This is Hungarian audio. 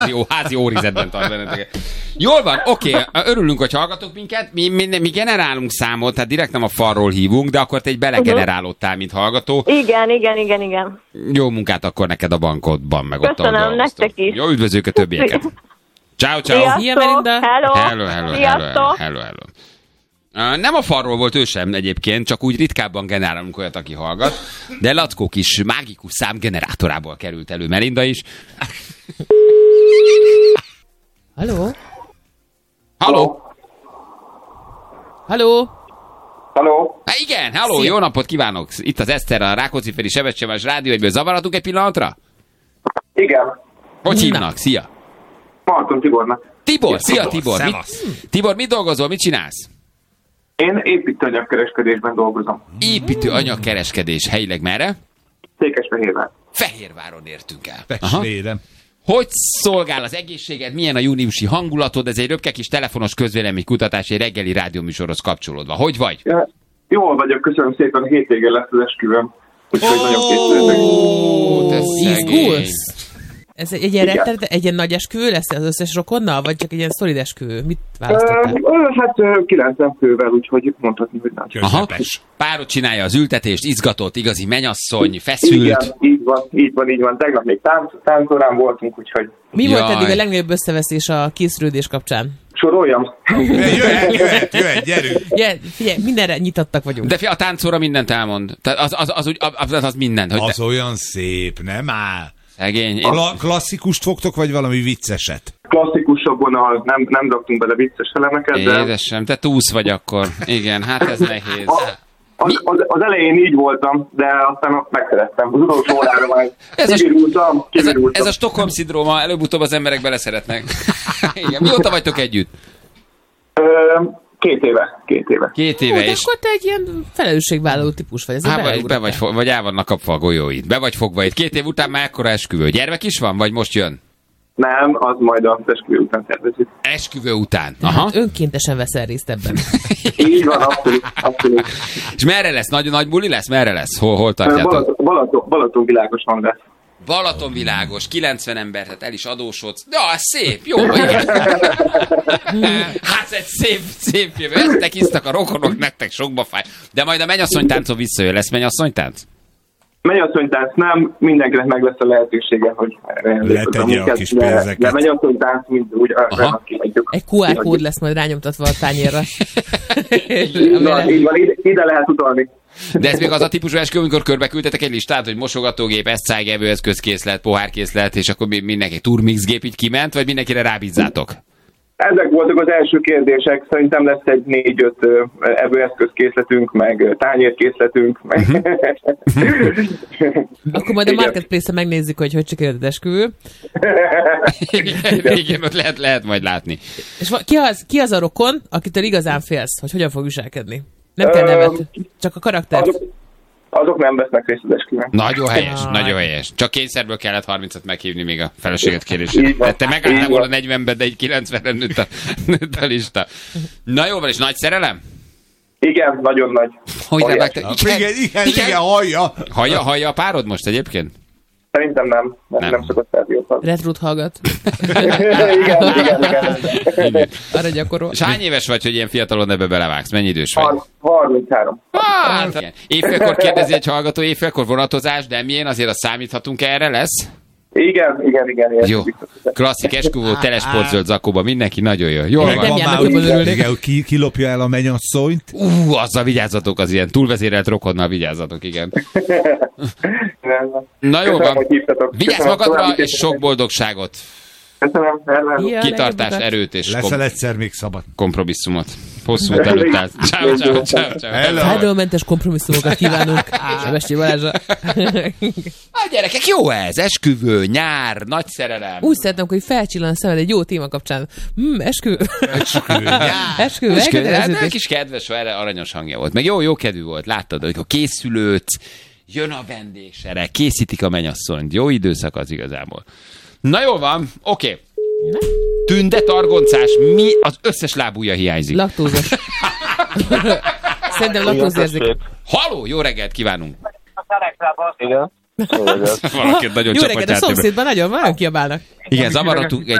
Jó, házi órizetben tart benneteket. Jól van, oké, örülünk, hogy hallgatok minket. Mi generálunk számot, tehát direkt nem a falról hívunk, de akkor te egy belegenerálódtál, mint hallgató. Igen. Jó munkát akkor neked a bankodban, meg ott Köszönöm, nektek is. Jó, üdvözlők a többieket. Ciao. Szia, Melinda. Hello. Nem a falról volt ő sem egyébként, csak úgy ritkábban generálunk olyat, aki hallgat, de Lackó kis mágikus számgenerátorából került elő Melinda is. Halló? Igen, halló, jó napot kívánok! Itt az Eszter, a Rákóczi-Feri Sebességmentes Rádió, egyből zavarhatunk egy pillanatra? Igen. Hogy hívnak? Szia! Marton Tibornak. Szia Tibor! Tibor, mit dolgozol, mit csinálsz? Én építőanyagkereskedésben dolgozom. Építőanyagkereskedés, helyileg merre? Székesfehérvár. Fehérváron értünk el. Testvérem. Hogy szolgál az egészséged? Milyen a júniusi hangulatod? Ez egy röpke kis telefonos közvéleménykutatás egy reggeli rádióműsorhoz kapcsolódva. Hogy vagy? Ja, jól vagyok, köszönöm szépen. Hétvégén lesz az esküvőm. Úgyhogy nagyon készülök. Izgulsz? Ez egy ilyen nagy esküvő lesz az összes rokonnal, vagy csak egy ilyen szolid esküvő? Mit választottál? Hát 90 fővel, úgyhogy mondhatni, hogy nagy. Aha. Párod csinálja az ültetést, izgatott, igazi menyasszony, feszült. Igen, így van. Tegnap még táncorán voltunk, úgyhogy... Mi volt eddig a legnagyobb összeveszés a készülődés kapcsán? Soroljam? Jöhet, gyerünk! Figyelj, mindenre nyitottak vagyunk. De a táncóra mindent elmond. Tehát az mindent. Hogy az olyan szép, nem áll. Szegény. Klasszikust fogtok, vagy valami vicceset? Klasszikusabban nem raktunk bele vicces elemeket, de... Édesem, te túsz vagy akkor. Igen, hát ez nehéz. Az elején így voltam, de aztán megszerettem. Az utolsó órára már kivirultam. Ez a Stockholm-szindróma, előbb-utóbb az emberek beleszeretnek. Igen. Mióta vagytok együtt? 2 éve. 2 éve, és... akkor te egy ilyen felelősségvállaló típus vagy. Vagy el vannak kapva a golyóid. Be vagy fogva itt. 2 év után már ekkora esküvő. Gyermek is van, vagy most jön? Nem, az majd az esküvő után tervezik. Esküvő után? Aha. Hát önkéntesen veszel részt ebben. Így van, abszolút. És merre lesz? Nagy buli lesz? Merre lesz? Hol tartjátok? Balaton világosan lesz. Balatonvilágos, 90 ember, tehát el is adósodsz. Ja, szép, jó, igen. Hát ez szép jövő. Eztek isztak a rokonok, nektek sokba fáj. De majd a mennyasszonytáncon visszajön. Lesz mennyasszonytánc? Mennyasszonytánc nem, mindenkinek meg lesz a lehetősége, hogy letegye a kis pénzeket. De mennyasszonytánc mind úgy kihagyjuk. Egy QR kód lesz majd rányomtatva a tányérra. Így van, ide lehet utalni. De ez még az a típusú esküvő, amikor körbe küldtetek egy listát, hogy mosogatógép, eszcájgevőeszközkészlet, pohárkészlet, és akkor mindenki turmixgép így kiment, vagy mindenkire rábízzátok? Ezek voltak az első kérdések. Szerintem lesz egy 4-5 evőeszközkészletünk, meg tányérkészletünk. Meg... Akkor majd a Marketplace-en megnézzük, hogy sikerült esküvő. Igen, ott lehet majd látni. És ki az a rokon, akitől igazán félsz, hogy hogyan fog viselkedni? Nem kell nevet, csak a karakter. Azok nem vesznek részt az esküvőn. Nagyon helyes. Csak kényszerből kellett 30-at meghívni még a feleséget kérésére. Te megálltál volna 40-ben, de egy 90-re nőtt a lista. Na jó van, és nagy szerelem? Igen, nagyon nagy. Igen, hallja. Hallja a párod most egyébként? Szerintem nem szokott feldiózni. Retrut hallgat. Igen. Arra gyakorol. És hány éves vagy, hogy ilyen fiatalon ebbe belevágsz? Mennyi idős vagy? 33. Évfélkor kérdezi egy hallgató, évfélkor vonatozás, de milyen, azért azt számíthatunk erre lesz? Igen. Jó. Klasszik esküvő, telesportzöld zakóba, mindenki nagyon jó. Jól van. Van már, hogy kilopja el a mennyasszonyt. Azzal vigyázzatok, az ilyen túlvezérelt rokonnal vigyázzatok, igen. Na jó van. Vigyázz magadra, és sok boldogságot. Köszönöm. Kitartás, erőt és leszel egyszer még szabad kompromisszumot. Hosszú út előtt állt. Ciao. Fájdalommentes kompromisszumokat kívánunk. Sebesség Balázsra. Gyerekek, jó ez. Esküvő, nyár, nagy szerelem. Úgy szeretem, hogy felcsillan a szemed egy jó téma kapcsán. Esküvő. Esküvő. De kis kedves, erre aranyos hangja volt. Meg jó kedvű volt. Láttad, hogy a készülőt, jön a vendégsere, készítik a mennyasszonyt. Jó időszak az igazából. Na jól van, oké. Tünde, targoncás, mi az összes lábúja hiányzik? Laktózos. Szerintem laktózérzék. Halló, jó reggelt kívánunk. Igen. Valaki nagyon Jó reggelt, a csapatjátékban. szomszédban nagyon kiabálnak. Igen, zavarodtunk egy